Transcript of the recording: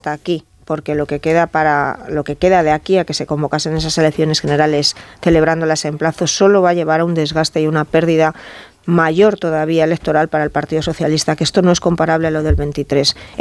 hasta aquí, porque lo que queda de aquí a que se convocasen esas elecciones generales celebrándolas en plazo solo va a llevar a un desgaste y una pérdida mayor todavía electoral para el Partido Socialista, que esto no es comparable a lo del 23.